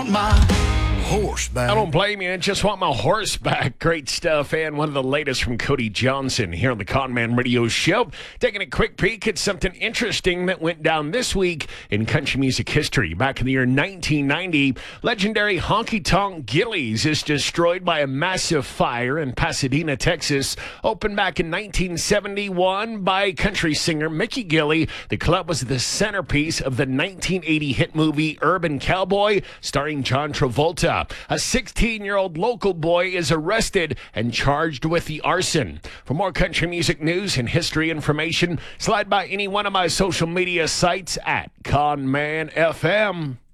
want my horse back. I don't blame you. I just want my horse back. Great stuff. And one of the latest from Cody Johnson here on the Conman Radio Show. Taking a quick peek at something interesting that went down this week in country music history. Back in the year 1990, legendary Honky Tonk Gillies is destroyed by a massive fire in Pasadena, Texas. Opened back in 1971 by country singer Mickey Gilley, the club was the centerpiece of the 1980 hit movie Urban Cowboy, starring John Travolta. A 16-year-old local boy is arrested and charged with the arson. For more country music news and history information, slide by any one of my social media sites at Conman FM.